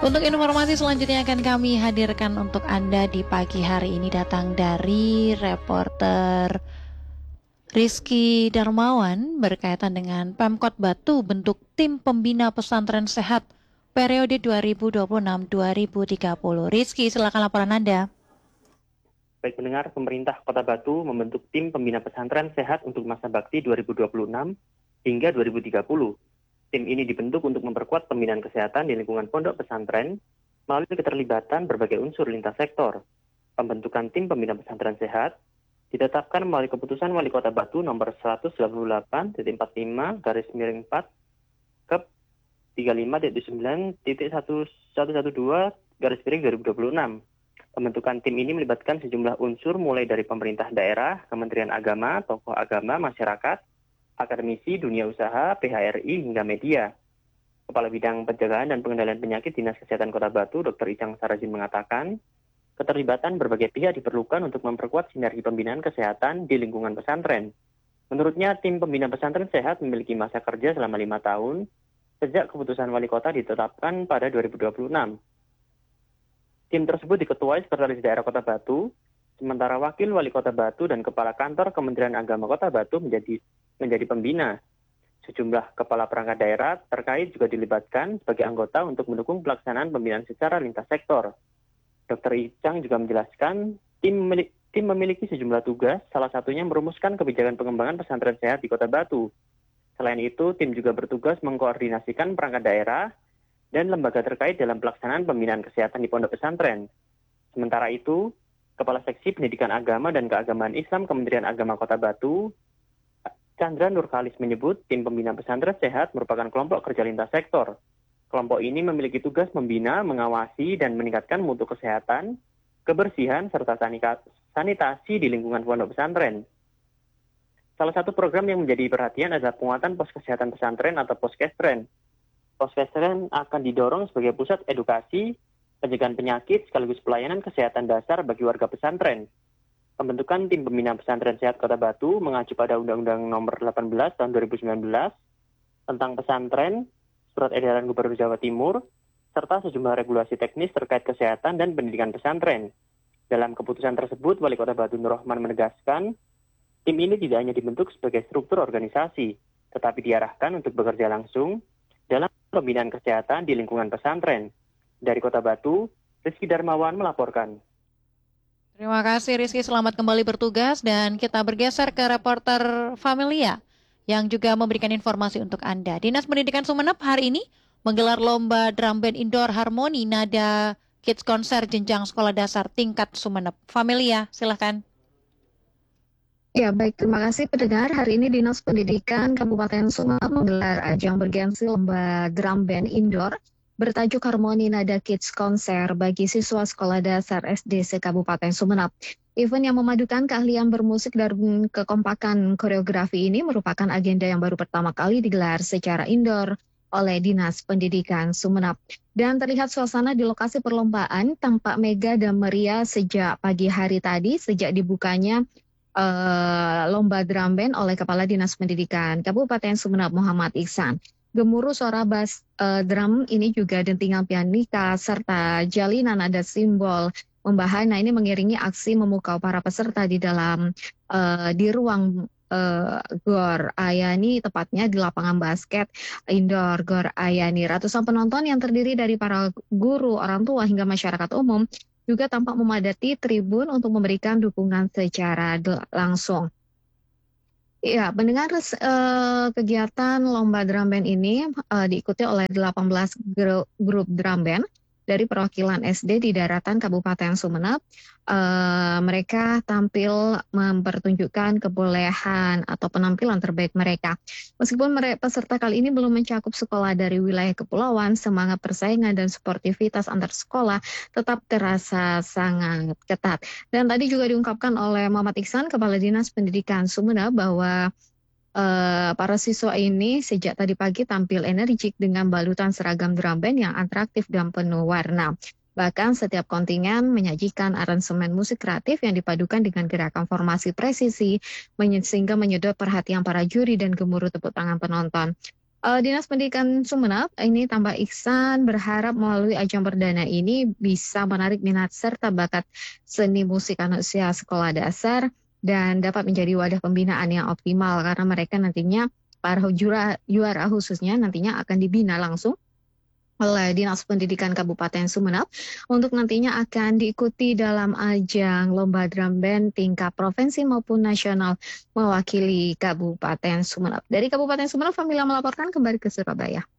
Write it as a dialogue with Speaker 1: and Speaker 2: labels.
Speaker 1: Untuk informasi selanjutnya akan kami hadirkan untuk Anda di pagi hari ini, datang dari reporter Rizky Darmawan berkaitan dengan Pemkot Batu bentuk tim pembina pesantren sehat periode 2026-2030. Rizky, silakan laporan Anda.
Speaker 2: Baik pendengar, pemerintah Kota Batu membentuk tim pembina pesantren sehat untuk masa bakti 2026 hingga 2030. Tim ini dibentuk untuk memperkuat pembinaan kesehatan di lingkungan pondok pesantren melalui keterlibatan berbagai unsur lintas sektor. Pembentukan tim pembina pesantren sehat ditetapkan melalui keputusan Wali Kota Batu nomor 198.45/4 Kep 35.9.1112/2026. Pembentukan tim ini melibatkan sejumlah unsur mulai dari pemerintah daerah, Kementerian Agama, tokoh agama, masyarakat, akademisi, dunia usaha, PHRI, hingga media. Kepala Bidang Pencegahan dan Pengendalian Penyakit Dinas Kesehatan Kota Batu, Dr. Icang Sarajin mengatakan, keterlibatan berbagai pihak diperlukan untuk memperkuat sinergi pembinaan kesehatan di lingkungan pesantren. Menurutnya, tim pembina pesantren sehat memiliki masa kerja selama 5 tahun sejak keputusan Wali Kota ditetapkan pada 2026. Tim tersebut diketuai Sekretaris Daerah Kota Batu, sementara Wakil Wali Kota Batu dan Kepala Kantor Kementerian Agama Kota Batu menjadi pembina. Sejumlah kepala perangkat daerah terkait juga dilibatkan sebagai anggota untuk mendukung pelaksanaan pembinaan secara lintas sektor. Dr. Icang juga menjelaskan, tim memiliki sejumlah tugas, salah satunya merumuskan kebijakan pengembangan pesantren sehat di Kota Batu. Selain itu, tim juga bertugas mengkoordinasikan perangkat daerah dan lembaga terkait dalam pelaksanaan pembinaan kesehatan di pondok pesantren. Sementara itu, Kepala Seksi Pendidikan Agama dan Keagamaan Islam Kementerian Agama Kota Batu, Chandra Nurkalis menyebut tim pembina pesantren sehat merupakan kelompok kerja lintas sektor. Kelompok ini memiliki tugas membina, mengawasi, dan meningkatkan mutu kesehatan, kebersihan, serta sanitasi di lingkungan pondok pesantren. Salah satu program yang menjadi perhatian adalah penguatan pos kesehatan pesantren atau poskestren. Poskestren akan didorong sebagai pusat edukasi, pencegahan penyakit, sekaligus pelayanan kesehatan dasar bagi warga pesantren. Pembentukan tim pembina pesantren sehat Kota Batu mengacu pada Undang-Undang Nomor 18 Tahun 2019 tentang pesantren, Surat Edaran Gubernur Jawa Timur, serta sejumlah regulasi teknis terkait kesehatan dan pendidikan pesantren. Dalam keputusan tersebut, Wali Kota Batu Nur Rahman menegaskan, tim ini tidak hanya dibentuk sebagai struktur organisasi, tetapi diarahkan untuk bekerja langsung dalam pembinaan kesehatan di lingkungan pesantren. Dari Kota Batu, Rizky Darmawan melaporkan.
Speaker 1: Terima kasih Rizky, selamat kembali bertugas, dan kita bergeser ke reporter Familia yang juga memberikan informasi untuk Anda. Dinas Pendidikan Sumeneb hari ini menggelar lomba drum band indoor harmoni nada kids konser jenjang sekolah dasar tingkat Sumeneb. Familia, silahkan.
Speaker 3: Ya, baik. Terima kasih pendengar. Hari ini Dinas Pendidikan Kabupaten Sumeneb menggelar ajang bergensi lomba drum band indoor bertajuk Harmoni Nada Kids Konser bagi siswa sekolah dasar SD se-Kabupaten Sumeneb. Event yang memadukan keahlian bermusik dan kekompakan koreografi ini merupakan agenda yang baru pertama kali digelar secara indoor oleh Dinas Pendidikan Sumeneb. Dan terlihat suasana di lokasi perlombaan tampak megah dan meriah sejak pagi hari tadi, sejak dibukanya lomba drum band oleh Kepala Dinas Pendidikan Kabupaten Sumeneb Muhammad Iksan. Gemuruh suara bass drum ini juga dentingan pianika serta jalinan nada simbol membahana ini mengiringi aksi memukau para peserta di dalam di ruang Gor Ayani, tepatnya di lapangan basket indoor Gor Ayani. Ratusan penonton yang terdiri dari para guru, orang tua hingga masyarakat umum juga tampak memadati tribun untuk memberikan dukungan secara langsung. Ya, pendengar, kegiatan lomba drum band ini diikuti oleh 18 grup drum band dari perwakilan SD di daratan Kabupaten Sumeneb. Mereka tampil mempertunjukkan kebolehan atau penampilan terbaik mereka. Meskipun peserta kali ini belum mencakup sekolah dari wilayah kepulauan, semangat persaingan dan sportivitas antar sekolah tetap terasa sangat ketat. Dan tadi juga diungkapkan oleh Muhammad Iksan, Kepala Dinas Pendidikan Sumeneb, bahwa para siswa ini sejak tadi pagi tampil energik dengan balutan seragam drum band yang atraktif dan penuh warna. Bahkan setiap kontingen menyajikan aransemen musik kreatif yang dipadukan dengan gerakan formasi presisi sehingga menyedot perhatian para juri dan gemuruh tepuk tangan penonton. Dinas Pendidikan Sumeneb ini tambah Iksan berharap melalui ajang perdana ini bisa menarik minat serta bakat seni musik anak usia sekolah dasar dan dapat menjadi wadah pembinaan yang optimal karena mereka nantinya para juara khususnya nantinya akan dibina langsung oleh Dinas Pendidikan Kabupaten Sumeneb untuk nantinya akan diikuti dalam ajang lomba drum band tingkat provinsi maupun nasional mewakili Kabupaten Sumeneb. Dari Kabupaten Sumeneb, Famila melaporkan kembali ke Surabaya.